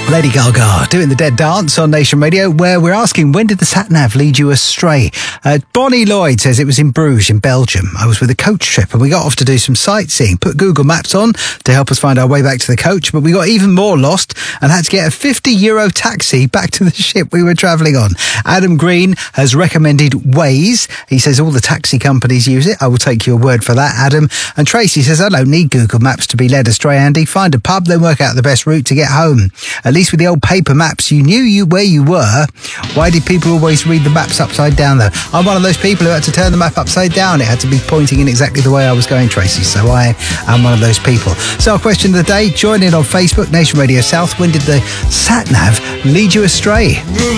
Lady Gaga doing the Dead Dance on Nation Radio, where we're asking, when did the sat-nav lead you astray? Bonnie Lloyd says it was in Bruges in Belgium. I was with a coach trip and we got off to do some sightseeing, put Google Maps on to help us find our way back to the coach, but we got even more lost and had to get a €50 taxi back to the ship we were travelling on. Adam Green has recommended Waze. He says all the taxi companies use it. I will take your word for that, Adam. And Tracy says, I don't need Google Maps to be led astray, Andy. Find a pub, then work out the best route to get home. At least with the old paper maps, you knew where you were. Why did people always read the maps upside down, though? I'm one of those people who had to turn the map upside down. It had to be pointing in exactly the way I was going, Tracy. So I am one of those people. So our question of the day, join in on Facebook, Nation Radio South. When did the sat-nav lead you astray?